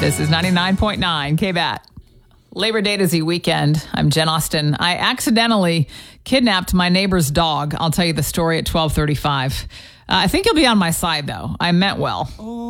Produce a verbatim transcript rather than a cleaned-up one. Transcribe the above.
This is ninety-nine point nine K B A T. Labor Day is the weekend. I'm Jen Austen. I accidentally kidnapped my neighbor's dog. I'll tell you the story at twelve thirty-five. Uh, I think he'll be on my side, though. I meant well.